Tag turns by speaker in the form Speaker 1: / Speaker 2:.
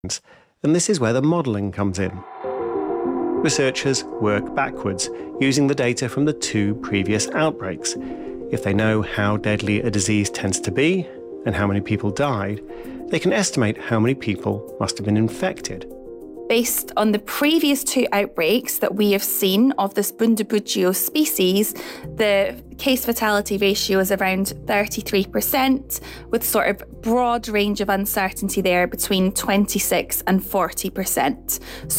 Speaker 1: and this is where the modelling comes in. Researchers work backwards, using the data from the 2 previous outbreaks. If they know how deadly a disease tends to be, and how many people died, they can estimate how many people must have been infected.
Speaker 2: Based on the previous 2 outbreaks that we have seen of this Bundibugyo species, the case fatality ratio is around 33%, with sort of broad range of uncertainty there between 26 and 40%.